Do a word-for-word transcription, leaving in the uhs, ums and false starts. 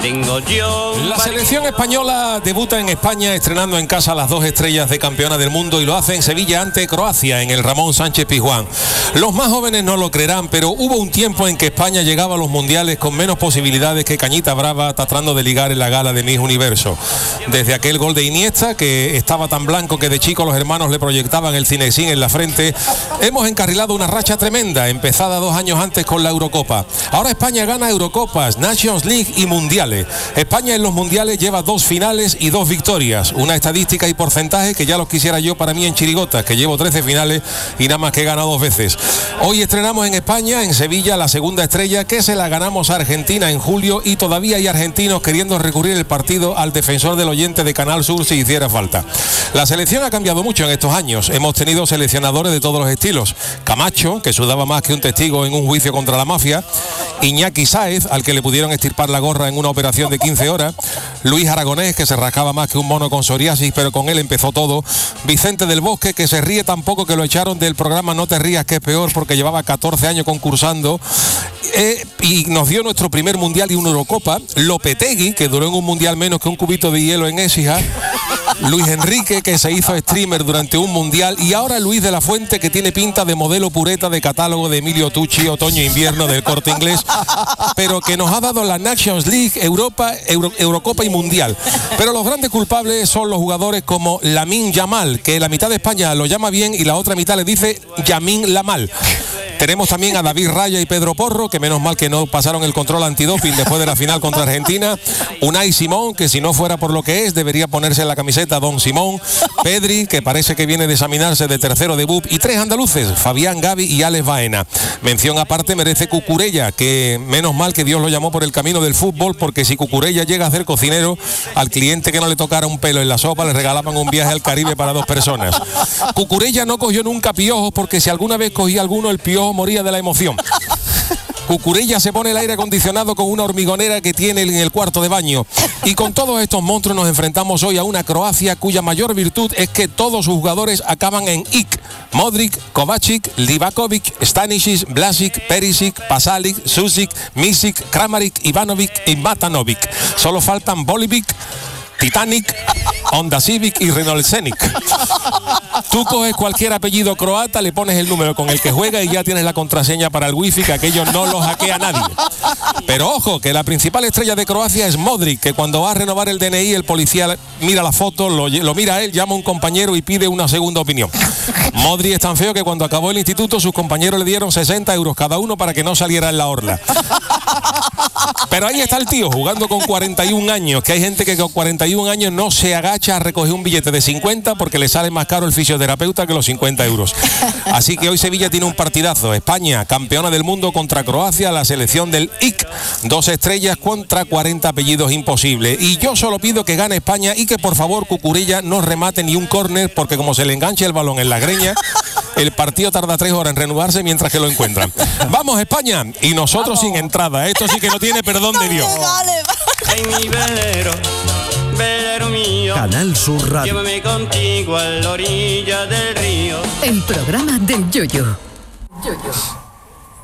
Tengo yo. La selección española debuta en España estrenando en casa las dos estrellas de campeona del mundo y lo hace en Sevilla ante Croacia en el Ramón Sánchez Pizjuán. Los más jóvenes no lo creerán, pero hubo un tiempo en que España llegaba a los mundiales con menos posibilidades que Cañita Brava tratando de ligar en la gala de Miss Universo. Desde aquel gol de Iniesta, que estaba tan blanco que de chico los hermanos le proyectaban el Cinexin en la frente, hemos encarrilado una racha tremenda, empezada dos años antes con la Eurocopa. Ahora España gana Eurocopas, Nations League y Mundiales. España en los mundiales lleva dos finales y dos victorias, una estadística y porcentaje que ya los quisiera yo para mí en chirigotas, que llevo trece finales y nada más que he ganado dos veces. Hoy estrenamos en España, en Sevilla, la segunda estrella, que se la ganamos a Argentina en julio y todavía hay argentinos queriendo recurrir el partido al defensor del oyente de Canal Sur si hiciera falta. La selección ha cambiado mucho en estos años, hemos tenido seleccionadores de todos los estilos. Camacho, que sudaba más que un testigo en un juicio contra la mafia, Iñaki Sáez, al que le pudieron estirpar la gorra en una operación de quince horas, Luis Aragonés, que se rascaba más que un mono con psoriasis, pero con él empezó todo, Vicente del Bosque, que se ríe tan poco que lo echaron del programa No te rías que es peor, porque llevaba catorce años concursando, eh, y nos dio nuestro primer mundial y una Eurocopa, Lopetegui, que duró en un mundial menos que un cubito de hielo en Écija, Luis Enrique, que se hizo streamer durante un mundial, y ahora Luis de la Fuente, que tiene pinta de modelo pureta de catálogo de Emilio Tucci, otoño-invierno del Corte Inglés, pero que nos ha dado la Nations League, Europa, Euro, Eurocopa y Mundial. Pero los grandes culpables son los jugadores como Lamine Yamal, que la mitad de España lo llama bien y la otra mitad le dice Yamin Lamal. Tenemos también a David Raya y Pedro Porro, que menos mal que no pasaron el control antidoping después de la final contra Argentina. Unai Simón, que si no fuera por lo que es, debería ponerse en la camiseta Don Simón. Pedri, que parece que viene de examinarse de tercero de B U P. Y tres andaluces, Fabián, Gavi y Alex Baena. Mención aparte merece Cucurella, que menos mal que Dios lo llamó por el camino del fútbol, porque si Cucurella llega a ser cocinero, al cliente que no le tocara un pelo en la sopa le regalaban un viaje al Caribe para dos personas. Cucurella no cogió nunca piojos, porque si alguna vez cogía alguno, el piojo moría de la emoción. Cucurella se pone el aire acondicionado con una hormigonera que tiene en el cuarto de baño. Y con todos estos monstruos nos enfrentamos hoy a una Croacia cuya mayor virtud es que todos sus jugadores acaban en ik. Modric, Kovacic, Livakovic, Stanisic, Vlasic, Perisic, Pasalic, Susic, Misic, Kramaric, Ivanovic y Matanovic. Solo faltan Bolivic, Titanic, Honda Civic y Renault Scenic. Tú coges cualquier apellido croata, le pones el número con el que juega y ya tienes la contraseña para el wifi, que aquello no lo hackea nadie. Pero ojo, que la principal estrella de Croacia es Modric, que cuando va a renovar el D N I, el policía mira la foto, lo, lo mira a él, llama a un compañero y pide una segunda opinión. Modric es tan feo que cuando acabó el instituto sus compañeros le dieron sesenta euros cada uno para que no saliera en la orla. Pero ahí está el tío jugando con cuarenta y un años, que hay gente que con cuarenta y un años no se agacha a recoger un billete de cincuenta porque le sale más caro el fisioterapeuta que los cincuenta euros. Así que hoy Sevilla tiene un partidazo. España, campeona del mundo contra Croacia, la selección del I C. Dos estrellas contra cuarenta apellidos imposibles. Y yo solo pido que gane España y que por favor Cucurella no remate ni un córner, porque como se le enganche el balón en la greña, el partido tarda tres horas en reanudarse mientras que lo encuentran. Vamos España, y nosotros Vamos. Sin entrada. Esto sí que no tiene perdón de Dios. Ay, mi velero, velero mío. Canal Sur Radio. Llévame contigo a la orilla del río. El programa del Yoyo. Yoyo.